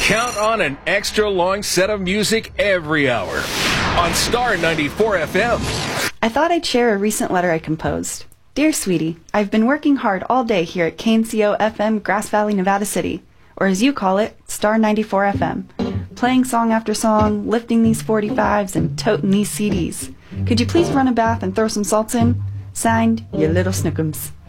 Count on an extra long set of music every hour on Star 94 FM. I thought I'd share a recent letter I composed. Dear Sweetie, I've been working hard all day here at KNCO FM, Grass Valley, Nevada City, or as you call it, Star 94 FM. Playing song after song, lifting these 45s, and toting these CDs. Could you please run a bath and throw some salts in? Signed, your little Snookums.